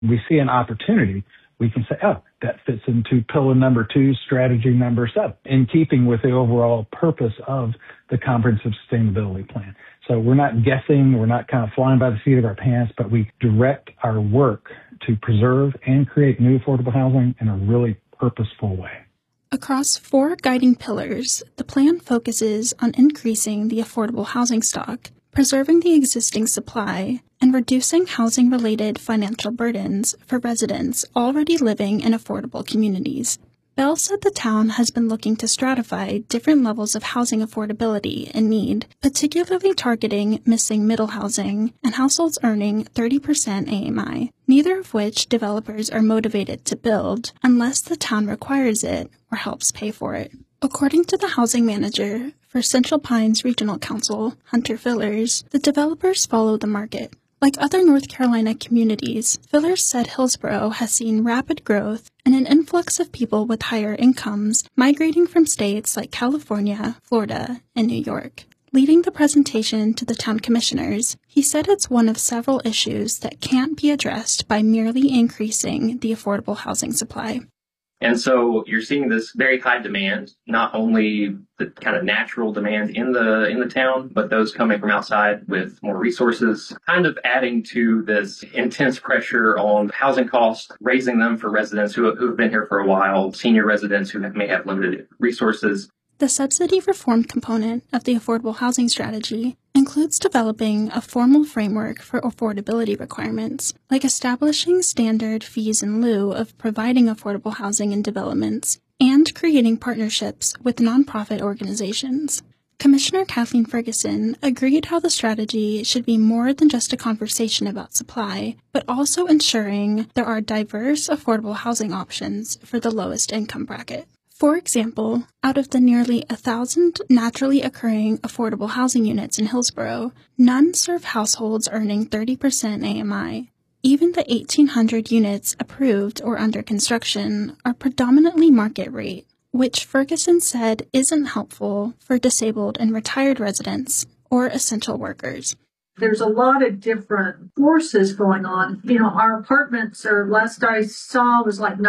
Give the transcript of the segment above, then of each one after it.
we see an opportunity, we can say, oh, that fits into pillar number 2, strategy number 7, in keeping with the overall purpose of the comprehensive sustainability plan. So we're not guessing, we're not kind of flying by the seat of our pants, but we direct our work to preserve and create new affordable housing in a really purposeful way. Across 4 guiding pillars, the plan focuses on increasing the affordable housing stock, preserving the existing supply, and reducing housing-related financial burdens for residents already living in affordable communities. Bell said the town has been looking to stratify different levels of housing affordability and need, particularly targeting missing middle housing and households earning 30% AMI, neither of which developers are motivated to build unless the town requires it or helps pay for it. According to the housing manager for Central Pines Regional Council, Hunter Fillers, the developers follow the market. Like other North Carolina communities, Fillers said Hillsborough has seen rapid growth and an influx of people with higher incomes migrating from states like California, Florida, and New York. Leading the presentation to the town commissioners, he said it's one of several issues that can't be addressed by merely increasing the affordable housing supply. And so you're seeing this very high demand, not only the kind of natural demand in the town, but those coming from outside with more resources, kind of adding to this intense pressure on housing costs, raising them for residents who have been here for a while, senior residents who may have limited resources. The subsidy reform component of the affordable housing strategy includes developing a formal framework for affordability requirements, like establishing standard fees in lieu of providing affordable housing in developments, and creating partnerships with nonprofit organizations. Commissioner Kathleen Ferguson agreed how the strategy should be more than just a conversation about supply, but also ensuring there are diverse affordable housing options for the lowest income bracket. For example, out of the nearly 1,000 naturally occurring affordable housing units in Hillsborough, none serve households earning 30% AMI. Even the 1,800 units approved or under construction are predominantly market rate, which Ferguson said isn't helpful for disabled and retired residents or essential workers. There's a lot of different forces going on. Our apartments last I saw was like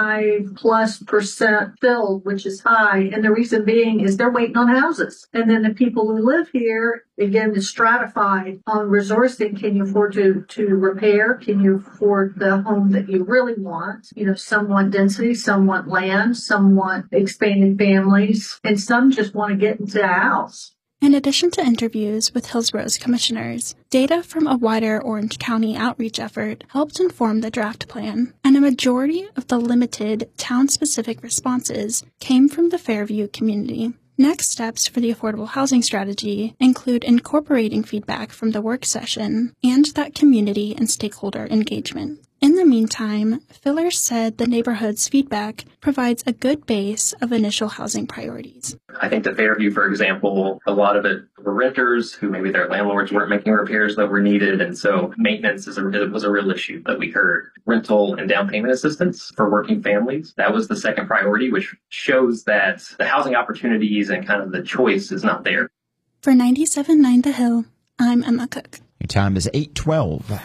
95+% filled, which is high. And the reason being is they're waiting on houses. And then the people who live here, again, is stratified on resourcing. Can you afford to repair? Can you afford the home that you really want? Some want density, some want land, some want expanded families, and some just want to get into a house. In addition to interviews with Hillsborough's commissioners, data from a wider Orange County outreach effort helped inform the draft plan, and a majority of the limited town-specific responses came from the Fairview community. Next steps for the affordable housing strategy include incorporating feedback from the work session and that community and stakeholder engagement. In the meantime, Fillers said the neighborhood's feedback provides a good base of initial housing priorities. I think the Fairview, for example, a lot of it were renters who maybe their landlords weren't making repairs that were needed. And so maintenance was a real issue that we heard. Rental and down payment assistance for working families. That was the second priority, which shows that the housing opportunities and kind of the choice is not there. For 97.9 The Hill, I'm Emma Cook. Your time is 8:12.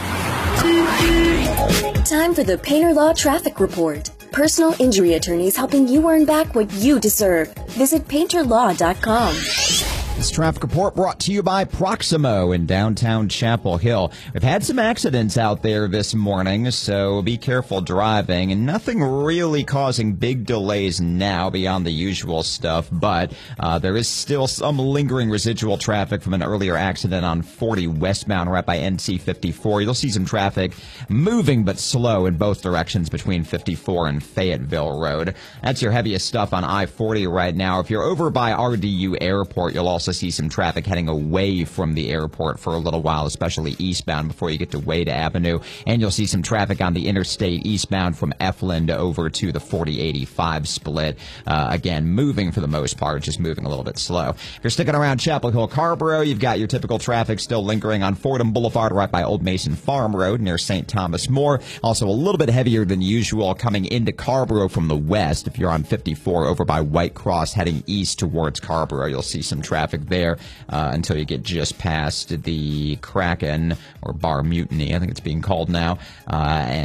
Time for the Painter Law Traffic Report. Personal injury attorneys helping you earn back what you deserve. Visit painterlaw.com. This traffic report brought to you by Proximo in downtown Chapel Hill. We've had some accidents out there this morning, so be careful driving. And nothing really causing big delays now beyond the usual stuff, but there is still some lingering residual traffic from an earlier accident on 40 westbound right by NC 54. You'll see some traffic moving but slow in both directions between 54 and Fayetteville Road. That's your heaviest stuff on I-40 right now. If you're over by RDU Airport, you'll also see some traffic heading away from the airport for a little while, especially eastbound before you get to Wade Avenue. And you'll see some traffic on the interstate eastbound from Efland over to the 4085 split. Again, moving for the most part, just moving a little bit slow. If you're sticking around Chapel Hill Carborough, you've got your typical traffic still lingering on Fordham Boulevard right by Old Mason Farm Road near St. Thomas More. Also a little bit heavier than usual coming into Carborough from the west. If you're on 54 over by White Cross heading east towards Carborough, you'll see some traffic traffic there until you get just past the Kraken, or Bar Mutiny, I think it's being called now.